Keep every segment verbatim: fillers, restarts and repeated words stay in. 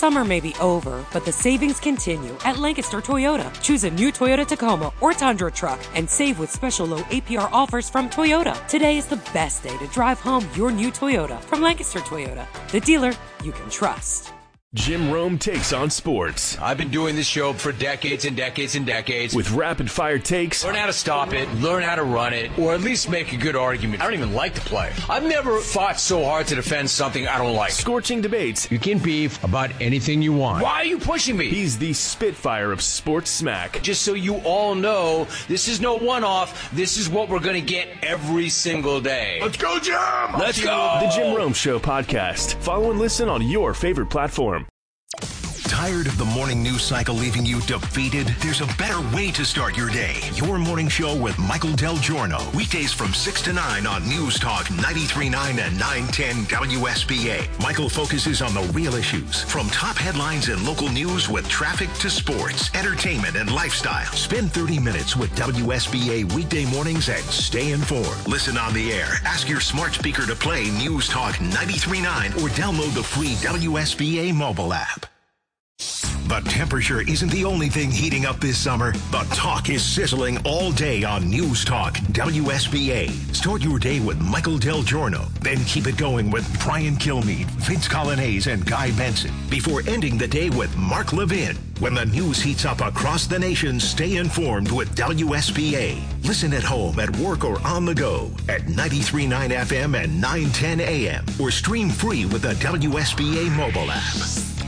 Summer may be over, but the savings continue at Lancaster Toyota. Choose a new Toyota Tacoma or Tundra truck and save with special low A P R offers from Toyota. Today is the best day to drive home your new Toyota from Lancaster Toyota, the dealer you can trust. Jim Rome takes on sports. I've been doing this show for decades and decades and decades. With rapid-fire takes. Learn how to stop it, learn how to run it, or at least make a good argument. I don't even like to play. I've never fought so hard to defend something I don't like. Scorching debates. You can beef about anything you want. Why are you pushing me? He's the Spitfire of sports smack. Just so you all know, this is no one-off. This is what we're going to get every single day. Let's go, Jim! Let's go! The Jim Rome Show podcast. Follow and listen on your favorite platform. Tired of the morning news cycle leaving you defeated? There's a better way to start your day. Your morning show with Michael Del Giorno. Weekdays from six to nine on News Talk ninety-three point nine and nine ten W S B A. Michael focuses on the real issues, from top headlines and local news with traffic to sports, entertainment, and lifestyle. Spend thirty minutes with W S B A weekday mornings and stay informed. Listen on the air. Ask your smart speaker to play News Talk ninety-three point nine or download the free W S B A mobile app. The temperature isn't the only thing heating up this summer. The talk is sizzling all day on News Talk W S B A. Start your day with Michael Del Giorno. Then keep it going with Brian Kilmeade, Vince Colonnese, and Guy Benson. Before ending the day with Mark Levin. When the news heats up across the nation, stay informed with W S B A. Listen at home, at work, or on the go at ninety-three point nine F M and nine ten A M. Or stream free with the W S B A mobile app.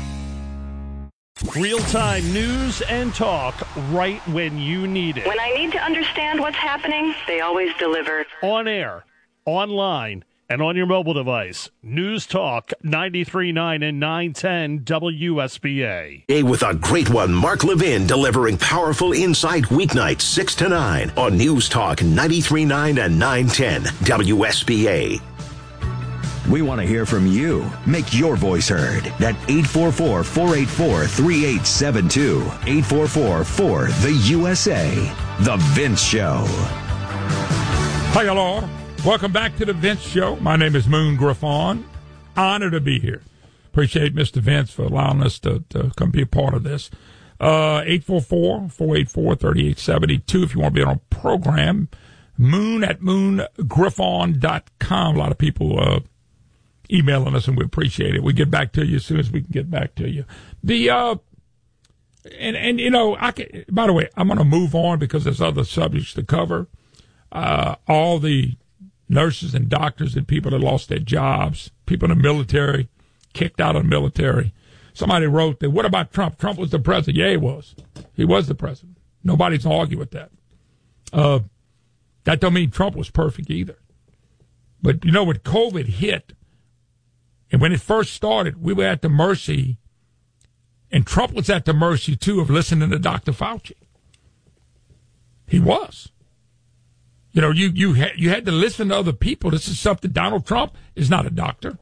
Real-time news and talk right when you need it. When I need to understand what's happening, they always deliver. On air, online, and on your mobile device. News Talk ninety-three point nine and nine ten W S B A. Day with a great one, Mark Levin, delivering powerful insight weeknights six to nine on News Talk ninety-three point nine and nine ten W S B A. We want to hear from you. Make your voice heard at eight four four, four eight four, three eight seven two. eight four four, four, the U S A. The Vince Show. Hi, hello. Welcome back to The Vince Show. My name is Moon Griffon. Honored to be here. Appreciate Mister Vince for allowing us to, to come be a part of this. Uh, eight four four, four eight four, three eight seven two if you want to be on a program. Moon at moon griffon dot com. A lot of people uh, emailing us, and we appreciate it. We get back to you as soon as we can get back to you. The uh, and and you know, I can, by the way, I'm going to move on because there's other subjects to cover. Uh, all the nurses and doctors and people that lost their jobs, people in the military, kicked out of the military. Somebody wrote that, what about Trump? Trump was the president. Yeah, he was. He was the president. Nobody's going to argue with that. Uh, that don't mean Trump was perfect either. But, you know, when COVID hit, and when it first started, we were at the mercy, and Trump was at the mercy, too, of listening to Doctor Fauci. He was. You know, you you had, you had to listen to other people. This is something, Donald Trump is not a doctor.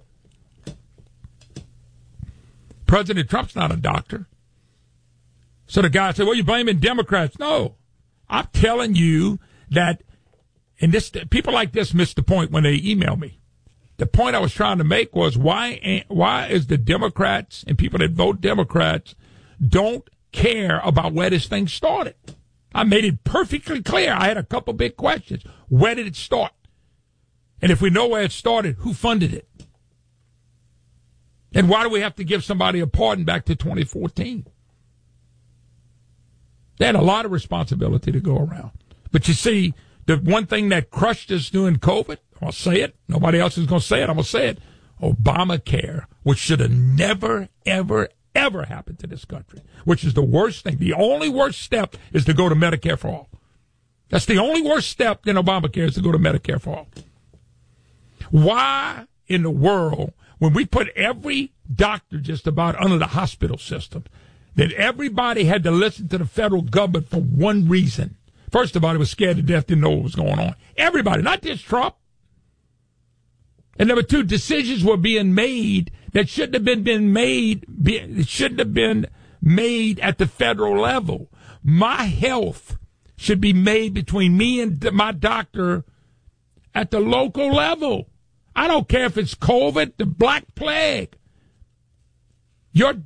President Trump's not a doctor. So the guy said, well, you're blaming Democrats. No, I'm telling you that, and this people like this miss the point when they email me. The point I was trying to make was why why is the Democrats and people that vote Democrats don't care about where this thing started? I made it perfectly clear. I had a couple big questions. Where did it start? And if we know where it started, who funded it? And why do we have to give somebody a pardon back to twenty fourteen? They had a lot of responsibility to go around. But you see, the one thing that crushed us during COVID, I'll say it. Nobody else is going to say it. I'm going to say it. Obamacare, which should have never, ever, ever happened to this country, which is the worst thing. The only worst step is to go to Medicare for all. That's the only worst step in Obamacare is to go to Medicare for all. Why in the world, when we put every doctor just about under the hospital system, that everybody had to listen to the federal government for one reason? First of all, they were scared to death, didn't know what was going on. Everybody, not just Trump. And number two, decisions were being made that shouldn't have been, been made, be, it shouldn't have been made at the federal level. My health should be made between me and my doctor at the local level. I don't care if it's COVID, the Black Plague. Your